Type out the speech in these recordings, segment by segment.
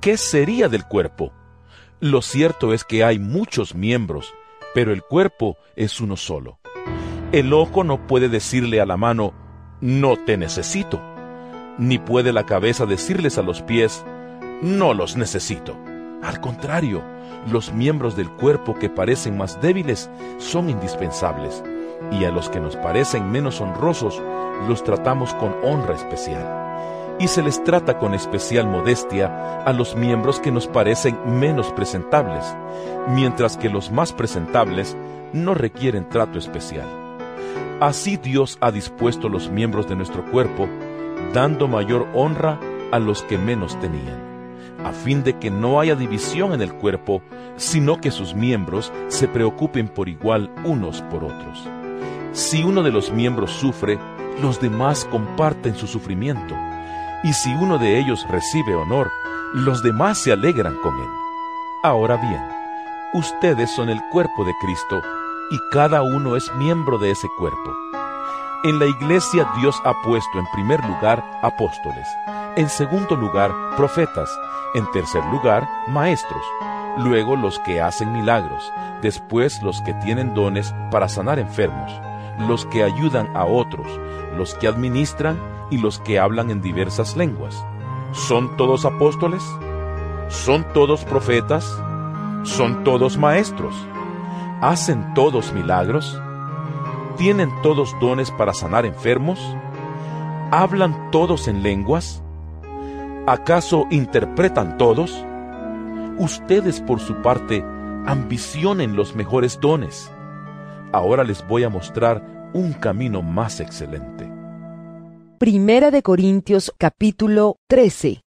¿qué sería del cuerpo? Lo cierto es que hay muchos miembros, pero el cuerpo es uno solo. El ojo no puede decirle a la mano, no te necesito, ni puede la cabeza decirles a los pies, no los necesito. Al contrario, los miembros del cuerpo que parecen más débiles son indispensables, y a los que nos parecen menos honrosos los tratamos con honra especial. Y se les trata con especial modestia a los miembros que nos parecen menos presentables, mientras que los más presentables no requieren trato especial. Así Dios ha dispuesto los miembros de nuestro cuerpo, dando mayor honra a los que menos tenían, a fin de que no haya división en el cuerpo, sino que sus miembros se preocupen por igual unos por otros. Si uno de los miembros sufre, los demás comparten su sufrimiento. Y si uno de ellos recibe honor, los demás se alegran con él. Ahora bien, ustedes son el cuerpo de Cristo, y cada uno es miembro de ese cuerpo. En la iglesia Dios ha puesto en primer lugar apóstoles, en segundo lugar profetas, en tercer lugar maestros, luego los que hacen milagros, después los que tienen dones para sanar enfermos, los que ayudan a otros, los que administran y los que hablan en diversas lenguas. ¿Son todos apóstoles? ¿Son todos profetas? ¿Son todos maestros? ¿Hacen todos milagros? ¿Tienen todos dones para sanar enfermos? ¿Hablan todos en lenguas? ¿Acaso interpretan todos? Ustedes, por su parte, ambicionen los mejores dones. Ahora les voy a mostrar un camino más excelente. Primera de Corintios, capítulo 13.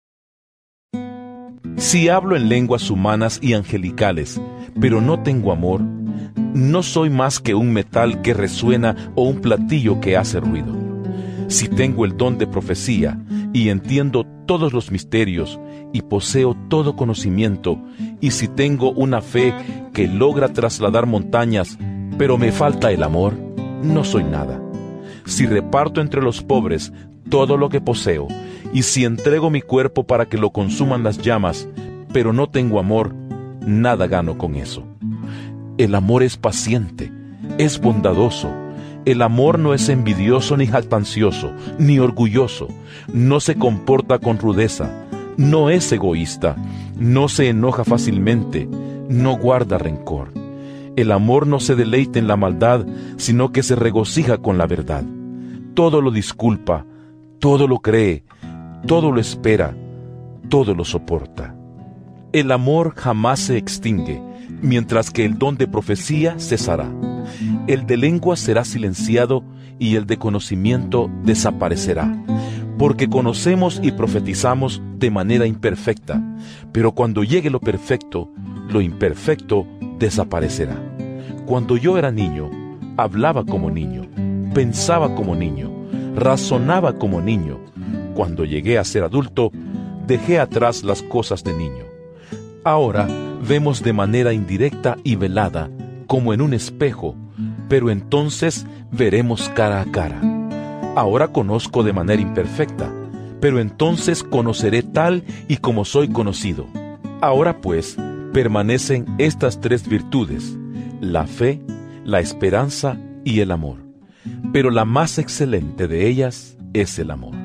Si hablo en lenguas humanas y angelicales, pero no tengo amor, no soy más que un metal que resuena o un platillo que hace ruido. Si tengo el don de profecía y entiendo todos los misterios y poseo todo conocimiento, y si tengo una fe que logra trasladar montañas, pero me falta el amor, no soy nada. Si reparto entre los pobres todo lo que poseo, y si entrego mi cuerpo para que lo consuman las llamas, pero no tengo amor, nada gano con eso. El amor es paciente, es bondadoso. El amor no es envidioso ni jactancioso, ni orgulloso. No se comporta con rudeza, no es egoísta, no se enoja fácilmente, no guarda rencor. El amor no se deleita en la maldad, sino que se regocija con la verdad. Todo lo disculpa, todo lo cree, todo lo espera, todo lo soporta. El amor jamás se extingue, mientras que el don de profecía cesará. El de lengua será silenciado y el de conocimiento desaparecerá, porque conocemos y profetizamos de manera imperfecta, pero cuando llegue lo perfecto, lo imperfecto desaparecerá. Cuando yo era niño, hablaba como niño, pensaba como niño, razonaba como niño. Cuando llegué a ser adulto, dejé atrás las cosas de niño. Ahora vemos de manera indirecta y velada, como en un espejo, pero entonces veremos cara a cara. Ahora conozco de manera imperfecta, pero entonces conoceré tal y como soy conocido. Ahora pues, permanecen estas tres virtudes: la fe, la esperanza y el amor. Pero la más excelente de ellas es el amor.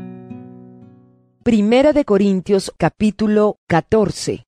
Primera de Corintios, capítulo 14.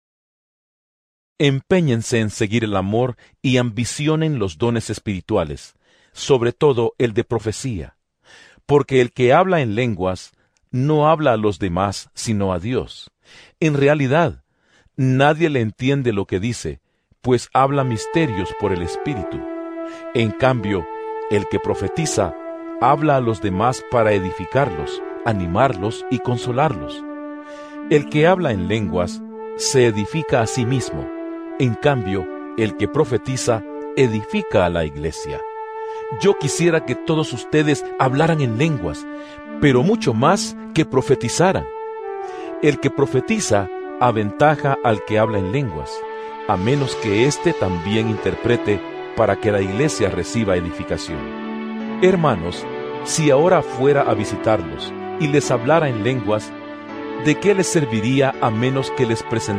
Empéñense en seguir el amor y ambicionen los dones espirituales, sobre todo el de profecía, porque el que habla en lenguas no habla a los demás sino a Dios. En realidad, nadie le entiende lo que dice, pues habla misterios por el Espíritu. En cambio, el que profetiza habla a los demás para edificarlos, animarlos y consolarlos. El que habla en lenguas se edifica a sí mismo. En cambio, el que profetiza edifica a la iglesia. Yo quisiera que todos ustedes hablaran en lenguas, pero mucho más que profetizaran. El que profetiza aventaja al que habla en lenguas, a menos que éste también interprete para que la iglesia reciba edificación. Hermanos, si ahora fuera a visitarlos y les hablara en lenguas, ¿de qué les serviría a menos que les presentara